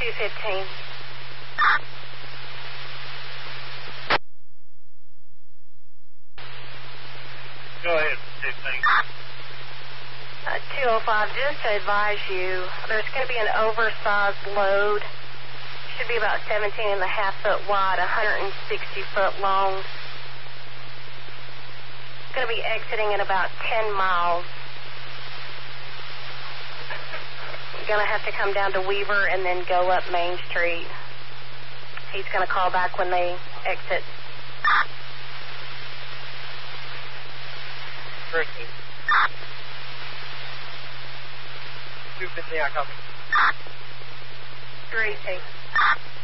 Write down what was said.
215. Go ahead, 15. 205, just to advise you, there's going to be an oversized load. Should be about 17 and a half foot wide, 160 foot long. It's going to be exiting in about 10 miles. You're going to have to come down to Weaver and then go up Main Street. He's going to call back when they exit. Christy. 250, I copy. 3,